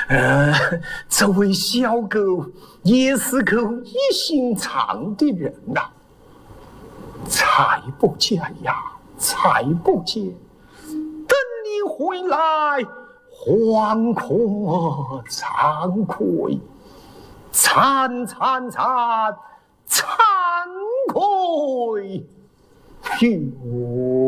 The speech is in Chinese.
这位小狗也是个一心肠的人呐、才不见呀，才不见！等你回来，惶恐惭愧，惭愧哟。